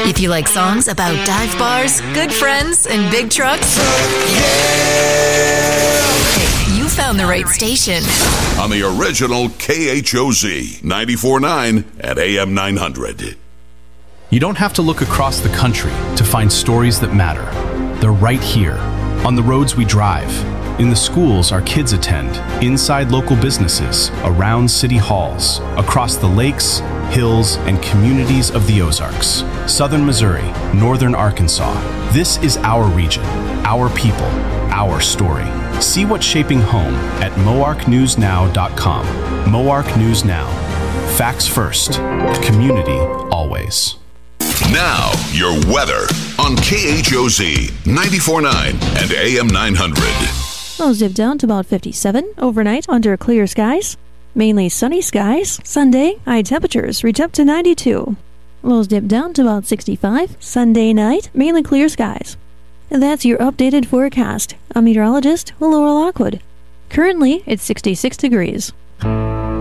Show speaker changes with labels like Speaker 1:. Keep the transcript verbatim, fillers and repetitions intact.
Speaker 1: If you like songs about dive bars, good friends, and big trucks, hey, you found the right station.
Speaker 2: On the original K H O Z, ninety-four point nine at A M nine hundred.
Speaker 3: You don't have to look across the country to find stories that matter. They're right here, on the roads we drive, in the schools our kids attend, inside local businesses, around city halls, across the lakes, hills, and communities of the Ozarks, southern Missouri, northern Arkansas. This is our region, our people, our story. See what's shaping home at moark news now dot com. Moark News Now. Facts first, community always.
Speaker 2: Now, your weather on K H O Z, ninety-four point nine and A M nine hundred.
Speaker 4: Lows dip down to about fifty-seven overnight under clear skies. Mainly sunny skies. Sunday, high temperatures reach up to ninety-two. Lows dip down to about sixty-five. Sunday night, mainly clear skies. And that's your updated forecast. I'm meteorologist Laura Lockwood. Currently, it's sixty-six degrees.